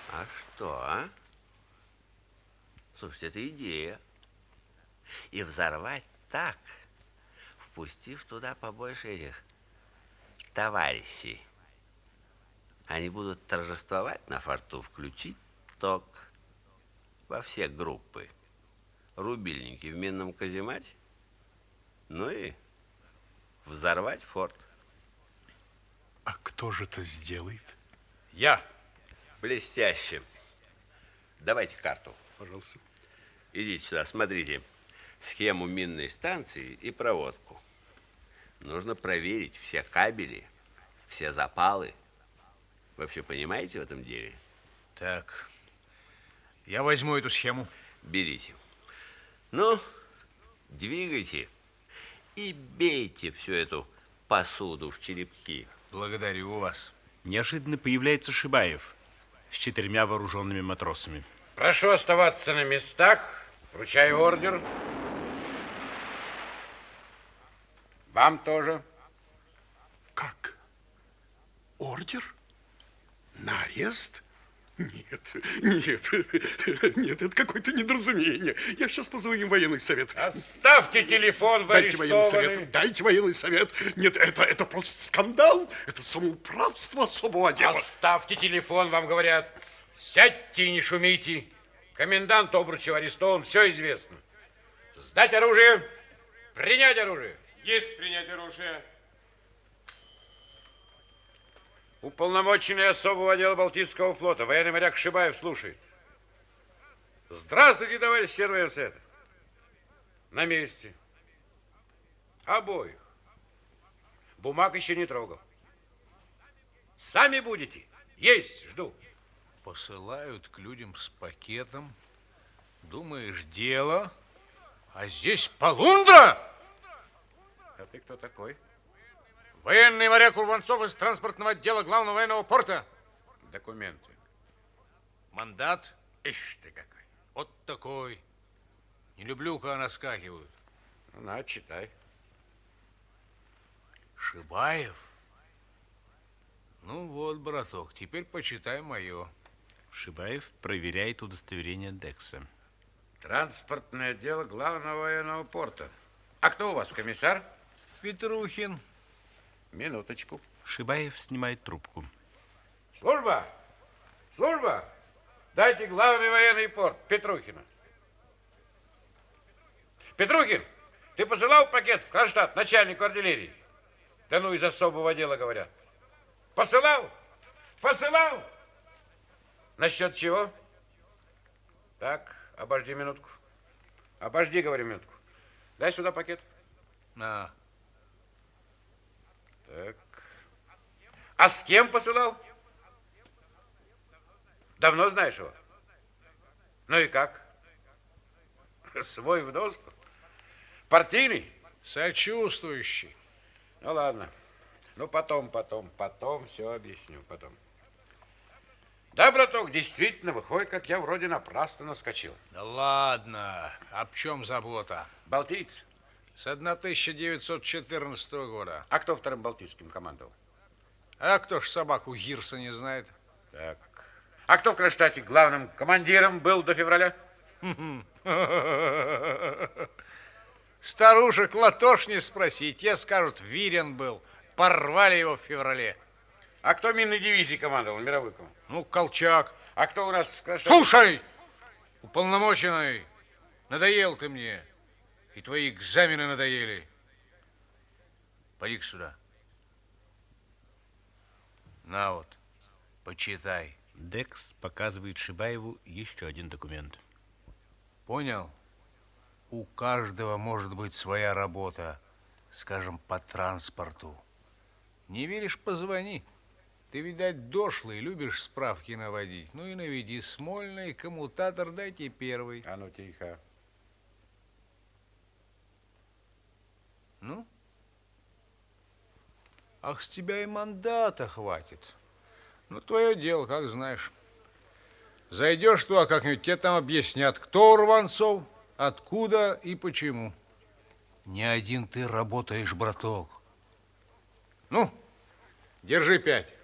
А что, а? Слушайте, это идея. И взорвать так, впустив туда побольше этих товарищей. Они будут торжествовать на форту, включить ток во все группы. Рубильники в минном каземате, ну и взорвать форт. А кто же это сделает? Я. Блестяще. Давайте карту. Пожалуйста. Идите сюда, смотрите. Схему минной станции и проводку. Нужно проверить все кабели, все запалы. Вы вообще понимаете в этом деле? Так, я возьму эту схему. Берите. Ну, двигайте и бейте всю эту посуду в черепки. Благодарю вас. Неожиданно появляется Шибаев с 4 вооруженными матросами. Прошу оставаться на местах. Вручаю ордер. Вам тоже. Как? Ордер? На арест? Нет, нет, это какое-то недоразумение. Я сейчас позову им военный совет. Оставьте телефон, вы Дайте военный арестованы. совет, дайте военный совет. Нет, это просто скандал. Это самоуправство особого отдела. Оставьте телефон, вам говорят. Сядьте и не шумите. Комендант Обручев арестован, все известно. Сдать оружие, принять оружие. Есть принять оружие. Уполномоченный особого отдела Балтийского флота, военный моряк Шибаев, слушает. Здравствуйте, товарищ член военного совета. На месте. Обоих. Бумаг еще не трогал. Сами будете? Есть, жду. Посылают к людям с пакетом. Думаешь, дело, а здесь полундра? А ты кто такой? Военный моряк Урванцов из транспортного отдела главного военного порта. Документы. Мандат. Ишь ты какой. Вот такой. Не люблю, когда наскакивают. Ну, на, читай. Шибаев? Ну вот, браток, теперь почитай мое. Шибаев проверяет удостоверение Декса. Транспортное отдел главного военного порта. А кто у вас, комиссар? Петрухин. Минуточку. Шибаев снимает трубку. Служба! Служба! Дайте главный военный порт Петрухина. Петрухин, ты посылал пакет в Кронштадт начальнику артиллерии? Да ну из особого отдела говорят. Посылал? Посылал? Насчет чего? Так, обожди минутку. Обожди, говорю, минутку. Дай сюда пакет. На. Так. А с кем посылал? Давно знаешь его? Ну и как? Свой в доску? Партийный? Сочувствующий. Ну ладно. Ну потом все объясню, потом. Да, браток, действительно, выходит, как я вроде напрасно наскочил. Да ладно, об чем забота? Балтиец? С 1914 года. А кто вторым Балтийским командовал? А кто ж собаку Гирса не знает? Так. А кто в Кронштадте главным командиром был до февраля? Старушек Латош не спроси, те скажут, Вирен был. Порвали его в феврале. А кто минной дивизией командовал, мировой командой? Ну, Колчак. А кто у нас в Кронштадте? Слушай, уполномоченный, надоел ты мне. И твои экзамены надоели. Поди-ка сюда. На вот, почитай. Декс показывает Шибаеву еще один документ. Понял? У каждого может быть своя работа, скажем, по транспорту. Не веришь, позвони. Ты, видать, дошлый, любишь справки наводить. Ну и наведи. Смольный, коммутатор, дайте первый. А ну, тихо. Ну? Ах, с тебя и мандата хватит. Ну, твое дело, как знаешь. Зайдешь туда как-нибудь, тебе там объяснят, кто Урванцов, откуда и почему. Не один ты работаешь, браток. Ну, держи 5.